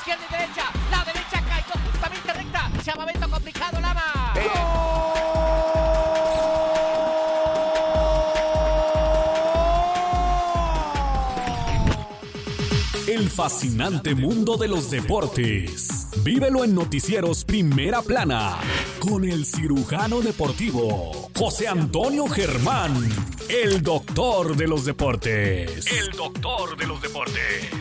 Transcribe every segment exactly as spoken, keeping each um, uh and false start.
izquierda y derecha, la derecha cae justamente recta, se llama momento complicado, Lama. El fascinante mundo de los deportes. Vívelo en Noticieros Primera Plana con el cirujano deportivo José Antonio Germán, el doctor de los deportes. El doctor de los deportes.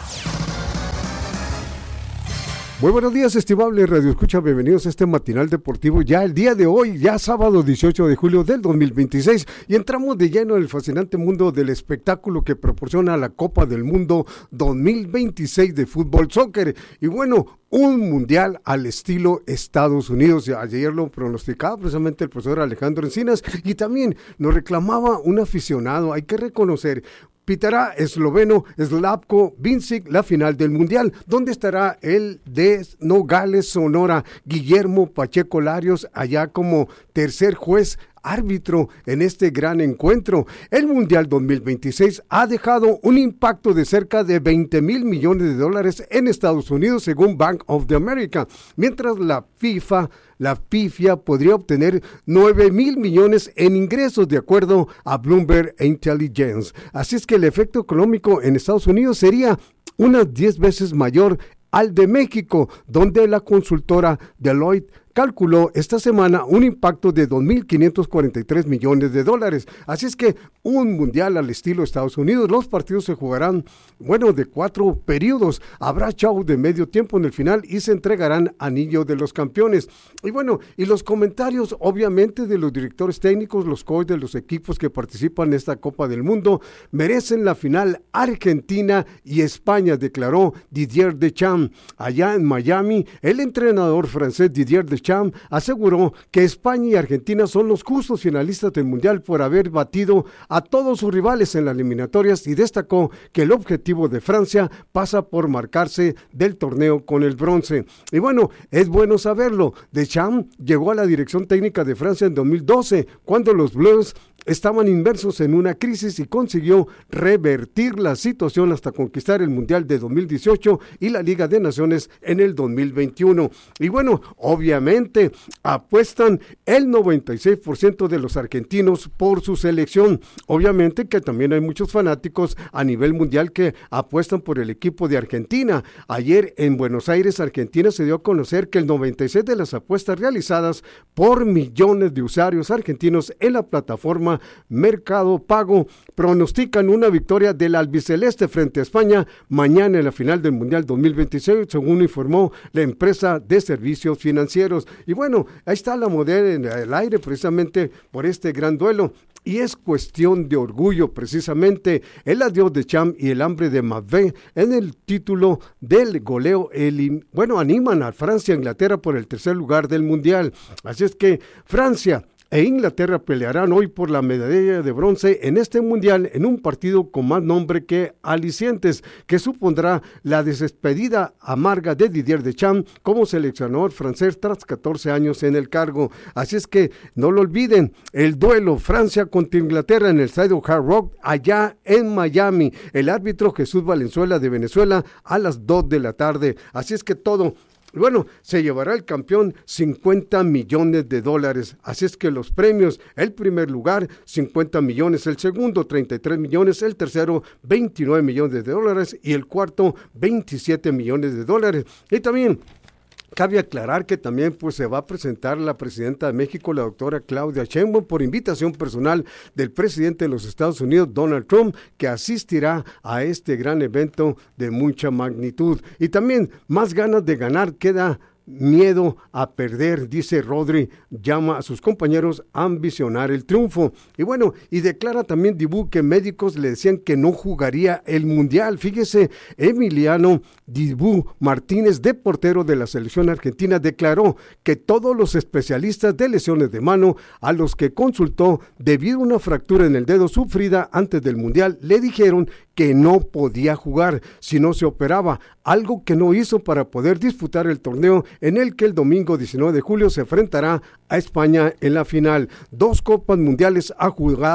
Muy buenos días, estimables Radio Escucha, bienvenidos a este matinal deportivo, ya el día de hoy, ya sábado dieciocho de julio del dos mil veintiséis, y entramos de lleno en el fascinante mundo del espectáculo que proporciona la Copa del Mundo dos mil veintiséis de fútbol soccer, y bueno, un mundial al estilo Estados Unidos. Ayer lo pronosticaba precisamente el profesor Alejandro Encinas, y también nos reclamaba un aficionado, hay que reconocer, pitará esloveno Slavko Vincic la final del Mundial, donde estará el de Nogales, Sonora, Guillermo Pacheco Larios, allá como tercer juez árbitro en este gran encuentro. El Mundial dos mil veintiséis ha dejado un impacto de cerca de veinte mil millones de dólares en Estados Unidos, según Bank of the America, mientras la FIFA, la FIFA podría obtener nueve mil millones en ingresos, de acuerdo a Bloomberg Intelligence. Así es que el efecto económico en Estados Unidos sería unas diez veces mayor al de México, donde la consultora Deloitte calculó esta semana un impacto de dos mil quinientos cuarenta y tres millones de dólares. Así es que un mundial al estilo Estados Unidos. Los partidos se jugarán, bueno, de cuatro periodos. Habrá show de medio tiempo en el final y se entregarán anillo de los campeones. Y bueno, y los comentarios, obviamente, de los directores técnicos, los coaches de los equipos que participan en esta Copa del Mundo, merecen la final Argentina y España, declaró Didier Deschamps. Allá en Miami, el entrenador francés Didier Deschamps aseguró que España y Argentina son los justos finalistas del Mundial por haber batido a todos sus rivales en las eliminatorias, y destacó que el objetivo de Francia pasa por marcarse del torneo con el bronce. Y bueno, es bueno saberlo, Deschamps llegó a la dirección técnica de Francia en dos mil doce, cuando los Blues estaban inmersos en una crisis, y consiguió revertir la situación hasta conquistar el Mundial de dos mil dieciocho y la Liga de Naciones en el dos mil veintiuno. Y bueno, obviamente apuestan el noventa y seis por ciento de los argentinos por su selección. Obviamente que también hay muchos fanáticos a nivel mundial que apuestan por el equipo de Argentina. Ayer en Buenos Aires, Argentina, se dio a conocer que el noventa y seis por ciento de las apuestas realizadas por millones de usuarios argentinos en la plataforma Mercado Pago pronostican una victoria del albiceleste frente a España mañana en la final del Mundial dos mil veintiséis, según informó la empresa de servicios financieros. Y bueno, ahí está la modelo en el aire precisamente por este gran duelo. Y es cuestión de orgullo precisamente el adiós de Deschamps y el hambre de Mavé en el título del goleo. El, bueno, animan a Francia e Inglaterra por el tercer lugar del Mundial. Así es que Francia e Inglaterra pelearán hoy por la medalla de bronce en este mundial, en un partido con más nombre que alicientes, que supondrá la despedida amarga de Didier Deschamps como seleccionador francés tras catorce años en el cargo. Así es que no lo olviden, el duelo Francia contra Inglaterra en el estadio Hard Rock allá en Miami. El árbitro Jesús Valenzuela de Venezuela a las dos de la tarde. Así es que todo. Bueno, se llevará el campeón cincuenta millones de dólares, así es que los premios, el primer lugar cincuenta millones, el segundo treinta y tres millones, el tercero veintinueve millones de dólares y el cuarto veintisiete millones de dólares. Y también cabe aclarar que también pues se va a presentar la presidenta de México, la doctora Claudia Sheinbaum, por invitación personal del presidente de los Estados Unidos, Donald Trump, que asistirá a este gran evento de mucha magnitud. Y también más ganas de ganar queda miedo a perder, dice Rodri, llama a sus compañeros a ambicionar el triunfo. Y bueno, y declara también Dibu que médicos le decían que no jugaría el Mundial. Fíjese, Emiliano Dibu Martínez, de portero de la selección argentina, declaró que todos los especialistas de lesiones de mano a los que consultó debido a una fractura en el dedo sufrida antes del Mundial, le dijeron que no podía jugar si no se operaba, algo que no hizo para poder disputar el torneo en el que el domingo diecinueve de julio se enfrentará a España en la final. Dos Copas Mundiales ha jugado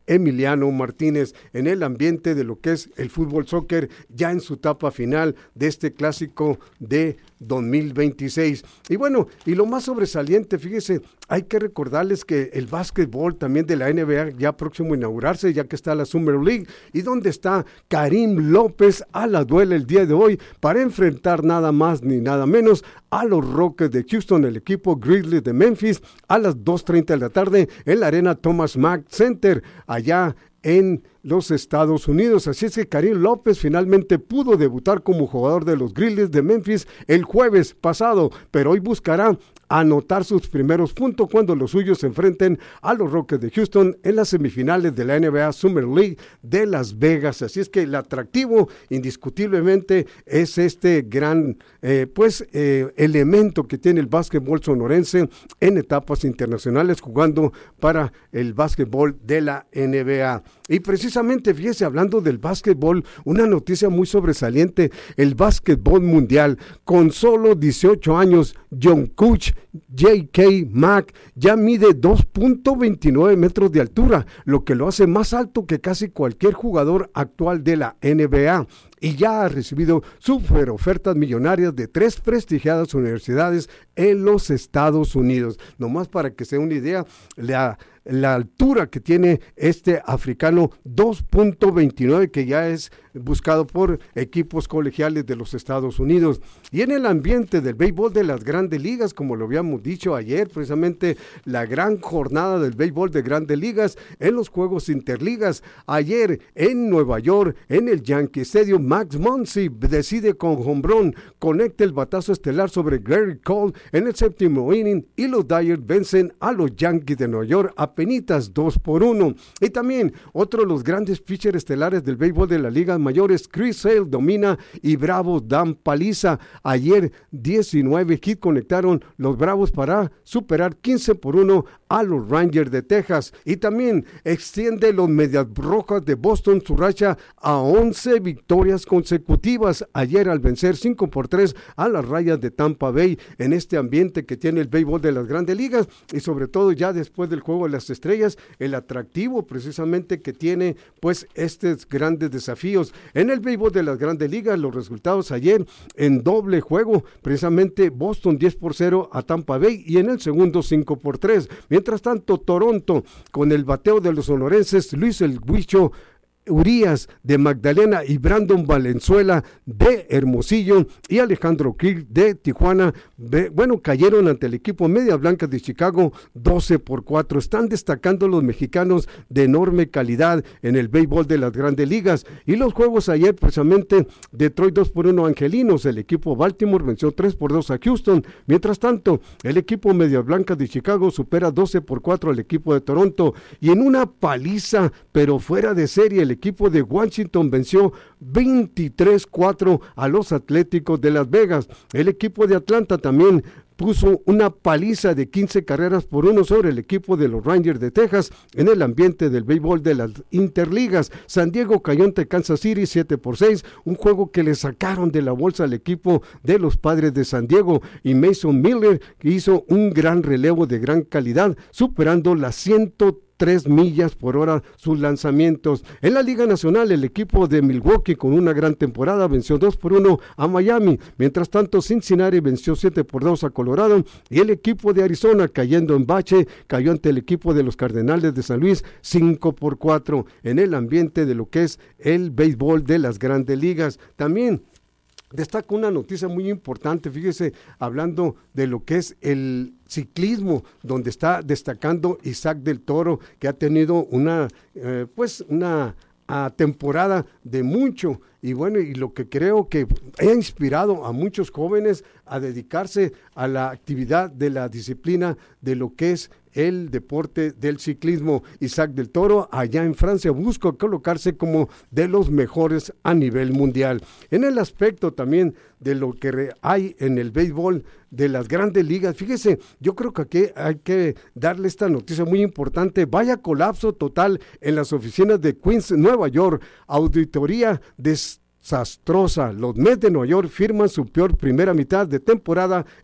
Emiliano Martínez, en el ambiente de lo que es el fútbol soccer, ya en su etapa final de este clásico de dos mil veintiséis. Y bueno, y lo más sobresaliente, fíjese, hay que recordarles que el básquetbol también de la N B A ya próximo a inaugurarse, ya que está la Summer League, y donde está Karim López a la duela el día de hoy para enfrentar nada más ni nada menos a los Rockets de Houston, el equipo Grizzlies de Memphis, a las dos treinta de la tarde en la arena Thomas Mack Center, allá en los Estados Unidos. Así es que Karim López finalmente pudo debutar como jugador de los Grizzlies de Memphis el jueves pasado, pero hoy buscará anotar sus primeros puntos cuando los suyos se enfrenten a los Rockets de Houston en las semifinales de la N B A Summer League de Las Vegas. Así es que el atractivo indiscutiblemente es este gran eh, pues eh, elemento que tiene el básquetbol sonorense en etapas internacionales, jugando para el básquetbol de la N B A. Y precisamente, fíjese, hablando del básquetbol, una noticia muy sobresaliente: el básquetbol mundial, con solo dieciocho años, Jungkook J K Mack ya mide dos punto veintinueve metros de altura, lo que lo hace más alto que casi cualquier jugador actual de la N B A, y ya ha recibido super ofertas millonarias de tres prestigiadas universidades en los Estados Unidos. Nomás para que se dé una idea, la la altura que tiene este africano, dos punto veintinueve, que ya es buscado por equipos colegiales de los Estados Unidos. Y en el ambiente del béisbol de las grandes ligas, como lo habíamos dicho ayer, precisamente la gran jornada del béisbol de grandes ligas en los juegos interligas. Ayer en Nueva York, en el Yankee Stadium, Max Muncy decide con jonrón, conecta el batazo estelar sobre Gary Cole en el séptimo inning, y los Dodgers vencen a los Yankees de Nueva York a penitas dos por uno. Y también otro de los grandes pitchers estelares del béisbol de la Liga Mayores, Chris Sale, domina y Bravos dan paliza. Ayer diecinueve hits conectaron los Bravos para superar quince por uno a los Rangers de Texas. Y también extiende los Medias Rojas de Boston su racha a once victorias consecutivas ayer al vencer cinco por tres a las Rayas de Tampa Bay, en este ambiente que tiene el béisbol de las grandes ligas, y sobre todo ya después del juego de las estrellas, el atractivo precisamente que tiene pues estos grandes desafíos. En el béisbol de las grandes ligas, los resultados ayer en doble juego, precisamente Boston diez por cero a Tampa Bay, y en el segundo cinco por tres. Mientras tanto, Toronto, con el bateo de los sonorenses Luis El Huicho Urias de Magdalena y Brandon Valenzuela de Hermosillo y Alejandro Kirk de Tijuana, bueno, cayeron ante el equipo Medias Blancas de Chicago doce por cuatro. Están destacando los mexicanos de enorme calidad en el béisbol de las grandes ligas. Y los juegos ayer, precisamente, Detroit dos por uno Angelinos, el equipo Baltimore venció tres por dos a Houston. Mientras tanto, el equipo Medias Blancas de Chicago supera doce por cuatro al equipo de Toronto, y en una paliza pero fuera de serie, el equipo de Washington venció veintitrés cuatro a los Atléticos de Las Vegas. El equipo de Atlanta también puso una paliza de quince carreras por uno sobre el equipo de los Rangers de Texas en el ambiente del béisbol de las interligas. San Diego cayó ante Kansas City siete por seis, un juego que le sacaron de la bolsa al equipo de los Padres de San Diego, y Mason Miller hizo un gran relevo de gran calidad, superando las ciento tres millas por hora sus lanzamientos. En la Liga Nacional, el equipo de Milwaukee, con una gran temporada, venció dos por uno a Miami. Mientras tanto, Cincinnati venció siete por dos a Colorado, y el equipo de Arizona, cayendo en bache, cayó ante el equipo de los Cardenales de San Luis cinco por cuatro en el ambiente de lo que es el béisbol de las grandes ligas. También destaca una noticia muy importante, fíjese, hablando de lo que es el ciclismo, donde está destacando Isaac del Toro, que ha tenido una, eh, pues una a temporada de mucho, y bueno, y lo que creo que ha inspirado a muchos jóvenes a dedicarse a la actividad de la disciplina de lo que es el deporte del ciclismo. Isaac del Toro, allá en Francia, busca colocarse como de los mejores a nivel mundial. En el aspecto también de lo que hay en el béisbol de las grandes ligas, fíjese, yo creo que aquí hay que darle esta noticia muy importante. Vaya colapso total en las oficinas de Queens, Nueva York. Auditoría desastrosa. Los Mets de Nueva York firman su peor primera mitad de temporada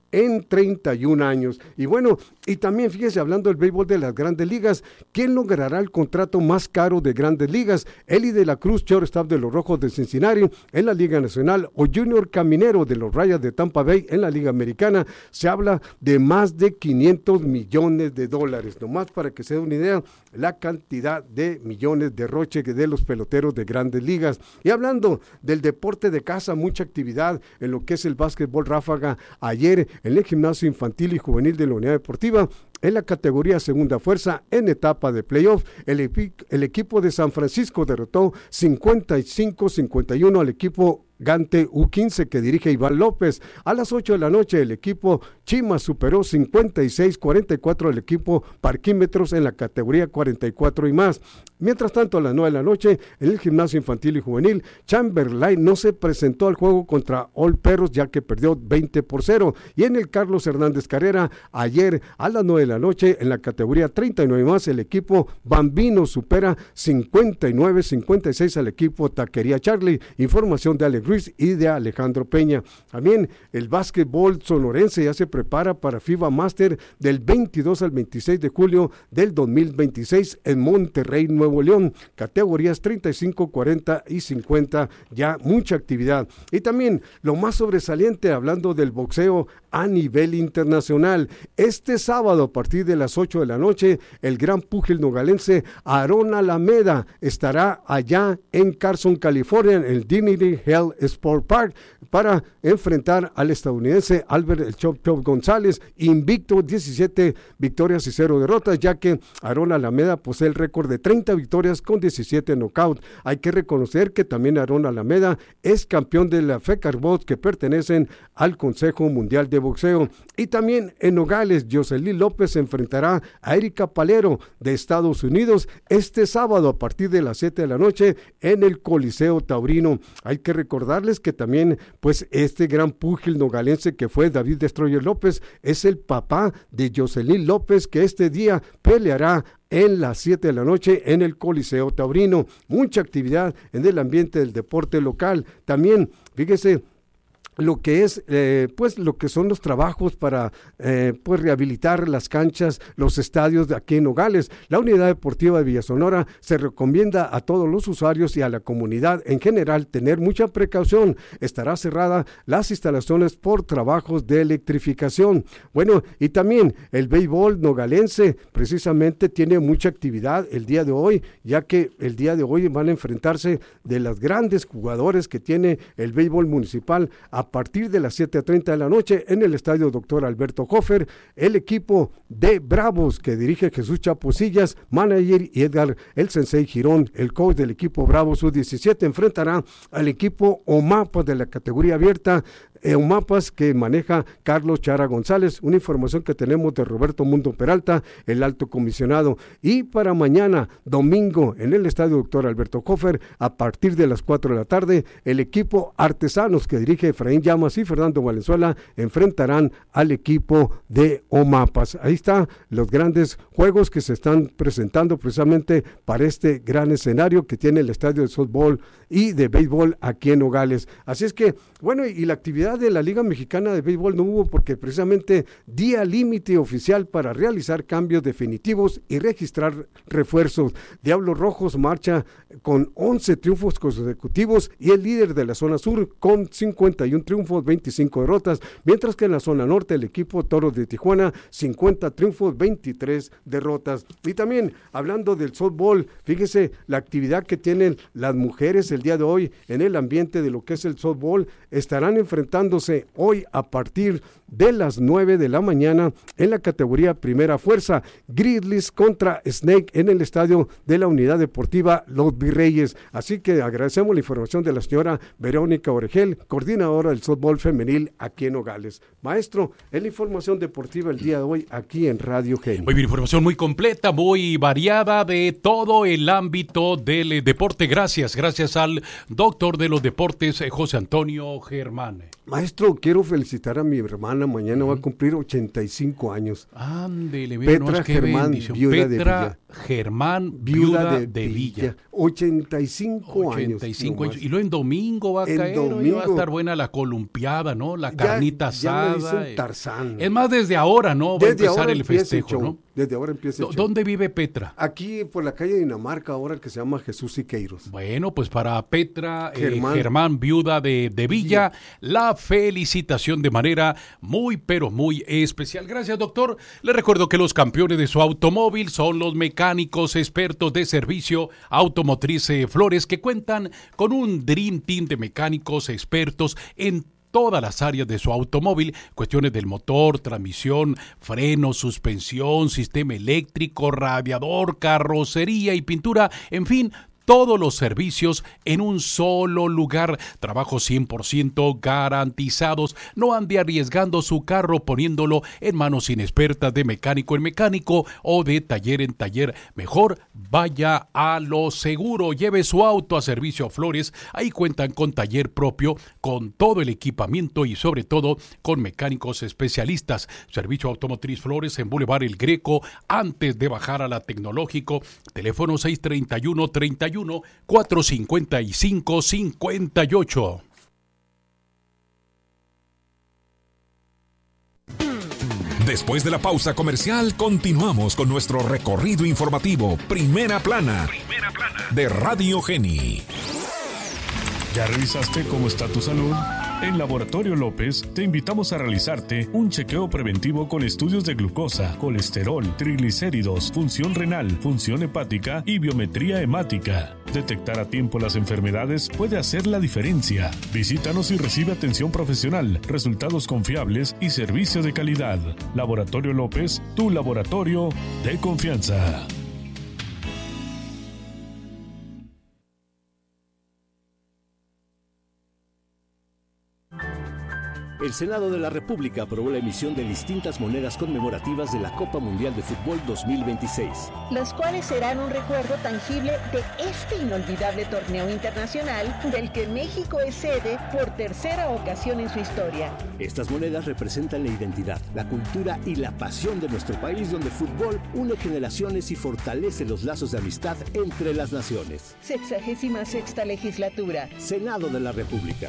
en treinta y un años. Y bueno, y también fíjese, hablando del béisbol de las grandes ligas, ¿quién logrará el contrato más caro de grandes ligas? Eli de la Cruz, shortstop de los Rojos de Cincinnati en la Liga Nacional, o Junior Caminero de los Rayas de Tampa Bay en la Liga Americana. Se habla de más de quinientos millones de dólares, nomás para que se dé una idea la cantidad de millones de roche de los peloteros de grandes ligas. Y hablando del deporte de casa, mucha actividad en lo que es el básquetbol ráfaga. Ayer en el gimnasio infantil y juvenil de la Unidad Deportiva, en la categoría segunda fuerza, en etapa de playoff, el, epi- el equipo de San Francisco derrotó cincuenta y cinco a cincuenta y uno al equipo Gante U quince que dirige Iván López. A las ocho de la noche el equipo Chimas superó cincuenta y seis a cuarenta y cuatro al equipo Parquímetros en la categoría cuarenta y cuatro y más. Mientras tanto, a las nueve de la noche en el gimnasio infantil y juvenil, Chamberlain no se presentó al juego contra All Perros ya que perdió veinte por cero. Y en el Carlos Hernández Carrera, ayer a las nueve de la noche en la categoría treinta y nueve más, el equipo Bambino supera cincuenta y nueve a cincuenta y seis al equipo Taquería Charlie. Información de Alex Ruiz y de Alejandro Peña. También el básquetbol sonorense ya se prepara para FIBA Master del veintidós al veintiséis de julio del dos mil veintiséis en Monterrey, Nuevo León. Categorías treinta y cinco, cuarenta y cincuenta, ya mucha actividad. Y también lo más sobresaliente, hablando del boxeo a nivel internacional. Este sábado a partir de las ocho de la noche, el gran púgil nogalense Aarón Alameda estará allá en Carson, California, en el Dignity Health Sport Park, para enfrentar al estadounidense Albert El Chop Chop González, invicto, diecisiete victorias y cero derrotas, ya que Aarón Alameda posee el récord de treinta victorias con diecisiete knockouts. Hay que reconocer que también Aarón Alameda es campeón de la FECARBOT, que pertenecen al Consejo Mundial de Boxeo. Y también en Nogales, Jocelyn López se enfrentará a Erika Palero de Estados Unidos este sábado a partir de las siete de la noche en el Coliseo Taurino. Hay que recordarles que también pues este gran púgil nogalense que fue David Destroyer López es el papá de Jocelyn López, que este día peleará en las siete de la noche en el Coliseo Taurino. Mucha actividad en el ambiente del deporte local. También, fíjese, lo que es, eh, pues lo que son los trabajos para eh, pues rehabilitar las canchas, los estadios de aquí en Nogales. La Unidad Deportiva de Villasonora se recomienda a todos los usuarios y a la comunidad en general tener mucha precaución. Estará cerrada las instalaciones por trabajos de electrificación. Bueno, y también el béisbol nogalense precisamente tiene mucha actividad el día de hoy, ya que el día de hoy van a enfrentarse de las grandes jugadores que tiene el béisbol municipal a A partir de las siete treinta de la noche en el estadio Doctor Alberto Hofer, el equipo de Bravos que dirige Jesús Chaposillas, manager, y Edgar el Sensei Girón, el coach del equipo Bravos sub diecisiete, enfrentará al equipo Omapas de la categoría abierta, eh, Omapas que maneja Carlos Chara González. Una información que tenemos de Roberto Mundo Peralta, el alto comisionado. Y para mañana, domingo, en el estadio Doctor Alberto Hofer, a partir de las cuatro de la tarde, el equipo Artesanos que dirige Efraín Llamas y Fernando Valenzuela enfrentarán al equipo de Omapas. Ahí están los grandes juegos que se están presentando precisamente para este gran escenario que tiene el estadio de softball y de béisbol aquí en Nogales. Así es que, bueno, y la actividad de la Liga Mexicana de Béisbol no hubo porque precisamente día límite oficial para realizar cambios definitivos y registrar refuerzos. Diablos Rojos marcha con once triunfos consecutivos y el líder de la zona sur con cincuenta y un triunfos, veinticinco derrotas, mientras que en la zona norte el equipo Toros de Tijuana, cincuenta triunfos, veintitrés derrotas. Y también, hablando del softball, fíjese la actividad que tienen las mujeres el día de hoy en el ambiente de lo que es el softball. Estarán enfrentándose hoy a partir de las nueve de la mañana en la categoría Primera Fuerza, Grizzlies contra Snake en el estadio de la Unidad Deportiva Los Virreyes. Así que agradecemos la información de la señora Verónica Oregel, coordinadora del softball femenil aquí en Nogales. Maestro, es la información deportiva el día de hoy aquí en Radio Genio. Muy bien, información muy completa, muy variada de todo el ámbito del deporte. Gracias, gracias al doctor de los deportes, José Antonio maestro Germán? Maestro, quiero felicitar a mi hermana, mañana uh-huh. va a cumplir ochenta y cinco años. Ándele, mira, Petra no, Germán, viuda Petra de Villa. Germán, viuda, viuda de, de Villa. Villa. ochenta y cinco años. ochenta y cinco años. Y luego en domingo va a en caer, domingo, va a estar buena la columpiada, ¿no? La carnita ya, asada. Ya me dicen Tarzán. Es más, desde ahora, ¿no? Va desde a empezar el festejo, el ¿no? Desde ahora empieza el show. ¿Dónde vive Petra? Aquí, por la calle Dinamarca, ahora que se llama Jesús Siqueiros. Bueno, pues para Petra Germán, eh, Germán viuda de, de Villa, la felicitación de manera muy, pero muy especial. Gracias, doctor. Le recuerdo que los campeones de su automóvil son los mecánicos expertos de servicio automotriz eh, Flores, que cuentan con un Dream Team de mecánicos expertos en todas las áreas de su automóvil, cuestiones del motor, transmisión, freno, suspensión, sistema eléctrico, radiador, carrocería y pintura, en fin, todos los servicios en un solo lugar, trabajos cien por ciento garantizados. No ande arriesgando su carro poniéndolo en manos inexpertas de mecánico en mecánico o de taller en taller. Mejor vaya a lo seguro, lleve su auto a Servicio Flores. Ahí cuentan con taller propio, con todo el equipamiento y sobre todo con mecánicos especialistas. Servicio Automotriz Flores en Boulevard El Greco, antes de bajar a la Tecnológico. Teléfono seis treinta y uno, treinta y uno, cuatro cincuenta y cinco, cincuenta y ocho. Después de la pausa comercial, continuamos con nuestro recorrido informativo Primera Plana, Primera Plana de Radio Geni. ¿Ya revisaste cómo está tu salud? En Laboratorio López te invitamos a realizarte un chequeo preventivo con estudios de glucosa, colesterol, triglicéridos, función renal, función hepática y biometría hemática. Detectar a tiempo las enfermedades puede hacer la diferencia. Visítanos y recibe atención profesional, resultados confiables y servicio de calidad. Laboratorio López, tu laboratorio de confianza. El Senado de la República aprobó la emisión de distintas monedas conmemorativas de la Copa Mundial de Fútbol dos mil veintiséis. Las cuales serán un recuerdo tangible de este inolvidable torneo internacional del que México es sede por tercera ocasión en su historia. Estas monedas representan la identidad, la cultura y la pasión de nuestro país, donde el fútbol une generaciones y fortalece los lazos de amistad entre las naciones. Sexagésima sexta legislatura. Senado de la República.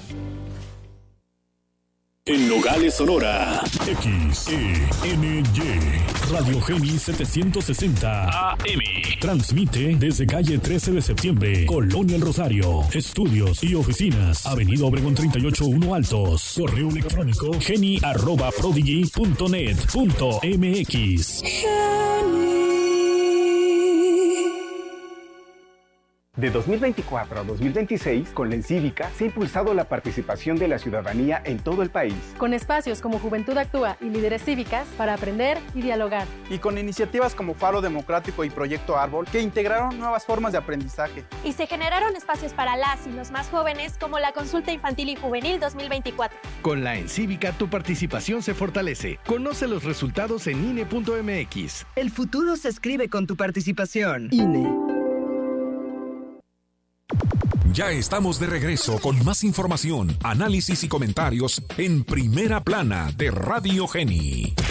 En Nogales, Sonora, X E N Y, Radio Geni setecientos sesenta A M. Transmite desde calle trece de septiembre, Colonia El Rosario. Estudios y oficinas, Avenida Obregón treinta y ocho uno Altos. Correo electrónico geni arroba prodigy punto net punto m x. De dos mil veinticuatro a dos mil veintiséis, con la Encívica, se ha impulsado la participación de la ciudadanía en todo el país. Con espacios como Juventud Actúa y Líderes Cívicas para aprender y dialogar. Y con iniciativas como Faro Democrático y Proyecto Árbol, que integraron nuevas formas de aprendizaje. Y se generaron espacios para las y los más jóvenes, como la Consulta Infantil y Juvenil dos mil veinticuatro. Con la Encívica, tu participación se fortalece. Conoce los resultados en I N E punto m x. El futuro se escribe con tu participación. I N E. Ya estamos de regreso con más información, análisis y comentarios en Primera Plana de Radio Geni.